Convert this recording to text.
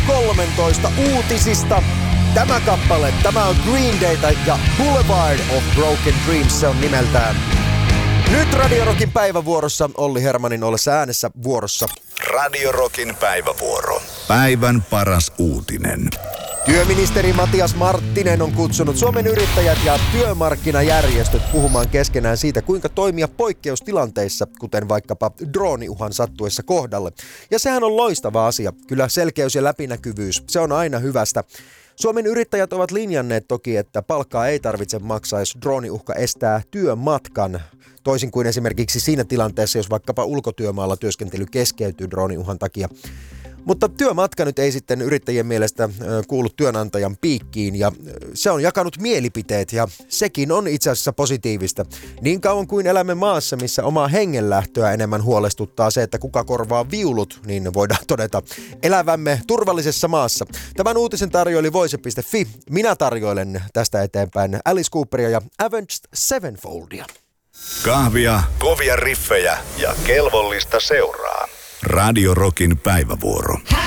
13 uutisista. Tämä kappale, tämä on Green Dayta ja Boulevard of Broken Dreams se on nimeltään. Nyt Radio Rockin päivävuorossa Olli Hermanin ollessa äänessä vuorossa. Radio Rockin päivävuoro. Päivän paras uutinen. Työministeri Matias Marttinen on kutsunut Suomen yrittäjät ja työmarkkinajärjestöt puhumaan keskenään siitä, kuinka toimia poikkeustilanteissa, kuten vaikkapa drooniuhan sattuessa kohdalle. Ja sehän on loistava asia. Kyllä selkeys ja läpinäkyvyys, se on aina hyvästä. Suomen yrittäjät ovat linjanneet toki, että palkkaa ei tarvitse maksaa, jos drooniuhka estää työmatkan. Toisin kuin esimerkiksi siinä tilanteessa, jos vaikkapa ulkotyömaalla työskentely keskeytyy drooniuhan takia. Mutta työmatka nyt ei sitten yrittäjien mielestä kuulu työnantajan piikkiin ja se on jakanut mielipiteet ja sekin on itse asiassa positiivista. Niin kauan kuin elämme maassa, missä omaa hengenlähtöä enemmän huolestuttaa se, että kuka korvaa viulut, niin voidaan todeta elävämme turvallisessa maassa. Tämän uutisen tarjoili Voice.fi. Minä tarjoilen tästä eteenpäin Alice Cooperia ja Avenged Sevenfoldia. Kahvia, kovia riffejä ja kelvollista seuraa. Radio Rockin päivävuoro.